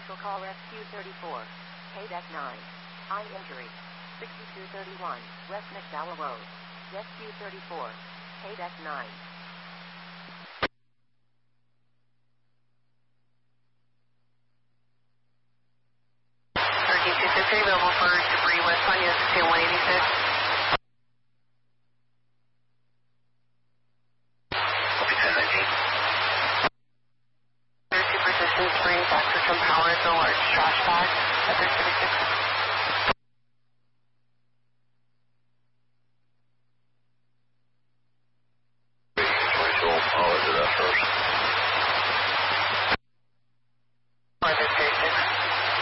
Special call Rescue 34. KDEC 9. Eye injury. 6231 West McDowell Road. Rescue 34. KDEC 9. Available for debris west on you, 186. Copy 1019. There's two persistence bring back for some power at the large trash bag at 336. Power to that first.